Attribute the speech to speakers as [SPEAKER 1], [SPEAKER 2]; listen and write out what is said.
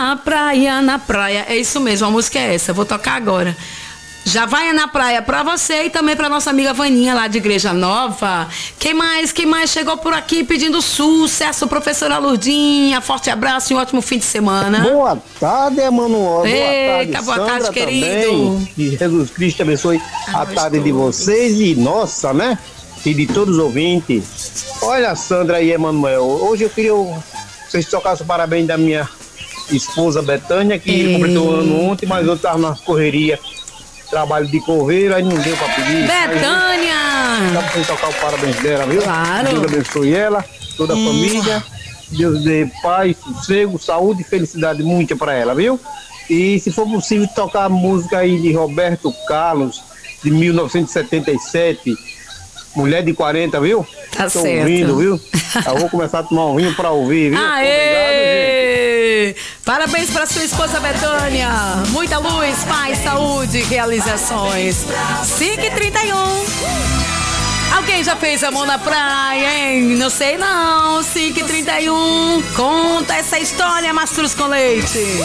[SPEAKER 1] na praia, na praia. É isso mesmo, a música é essa. Eu vou tocar agora. Já vai na praia pra você e também pra nossa amiga Vaninha lá de Igreja Nova. Quem mais chegou por aqui pedindo sucesso? Professora Lourdinha, forte abraço e um ótimo fim de semana.
[SPEAKER 2] Boa tarde, Emanuel.
[SPEAKER 1] Eita, boa tarde, querido.
[SPEAKER 2] Também. Que Jesus Cristo abençoe a tarde de vocês e nossa, né? E de todos os ouvintes. Olha, Sandra e Emanuel, hoje eu queria vocês tocassem parabéns da minha esposa Betânia, que completou o ano ontem, mas eu estava na correria, trabalho de coveiro, aí não deu para pedir.
[SPEAKER 1] Betânia!
[SPEAKER 2] Dá para tocar o parabéns dela, viu?
[SPEAKER 1] Claro.
[SPEAKER 2] Deus abençoe ela, toda a família. Deus dê paz, sossego, saúde e felicidade muita para ela, viu? E se for possível tocar a música aí de Roberto Carlos, de 1977, Mulher de 40, viu?
[SPEAKER 1] Tá
[SPEAKER 2] Tô
[SPEAKER 1] certo.
[SPEAKER 2] ouvindo, viu? Eu vou começar a tomar um vinho pra ouvir, viu?
[SPEAKER 1] Aê!
[SPEAKER 2] Obrigado, gente.
[SPEAKER 1] Parabéns para sua esposa Betânia. Muita luz, paz, saúde e realizações. 5h31. Alguém já fez amor na praia, hein? Não sei não. 5h31. Conta essa história, Mastruz com Leite.